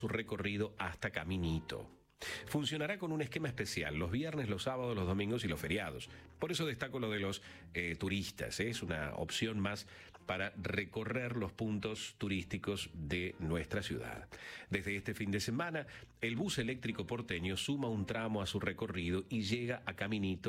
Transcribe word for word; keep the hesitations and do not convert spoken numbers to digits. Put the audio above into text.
su recorrido hasta Caminito. Funcionará con un esquema especial los viernes, los sábados, los domingos y los feriados. Por eso destaco lo de los eh, turistas. ¿eh? Es una opción más para recorrer los puntos turísticos de nuestra ciudad. Desde este fin de semana, el bus eléctrico porteño suma un tramo a su recorrido y llega a Caminito